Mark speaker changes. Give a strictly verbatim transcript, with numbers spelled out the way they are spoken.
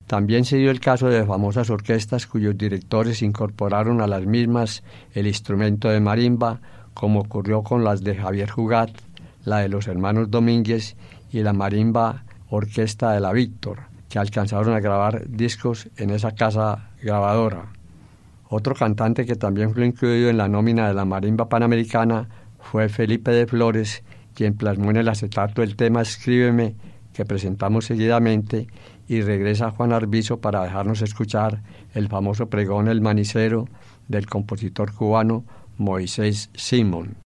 Speaker 1: También se dio el caso de famosas orquestas cuyos directores incorporaron a las mismas el instrumento de marimba, como ocurrió con las de Javier Jugat, la de los hermanos Domínguez y la Marimba Orquesta de la Víctor, que alcanzaron a grabar discos en esa casa grabadora. Otro cantante que también fue incluido en la nómina de la Marimba Panamericana fue Felipe de Flores, quien plasmó en el acetato el tema Escríbeme, que presentamos seguidamente, y regresa Juan Arvizo para dejarnos escuchar el famoso pregón El Manicero del compositor cubano Moisés Simón.